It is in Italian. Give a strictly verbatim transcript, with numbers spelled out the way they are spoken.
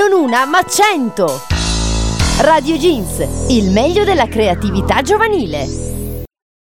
Non una, ma cento! Radio Jeans, il meglio della creatività giovanile.